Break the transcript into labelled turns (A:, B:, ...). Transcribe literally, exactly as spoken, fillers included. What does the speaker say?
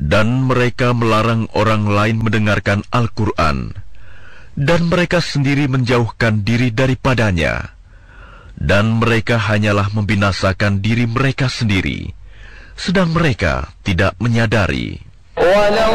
A: Dan mereka melarang orang lain mendengarkan Al-Quran, dan mereka sendiri menjauhkan diri daripadanya. Dan mereka hanyalah membinasakan diri mereka sendiri, sedang mereka tidak menyadari.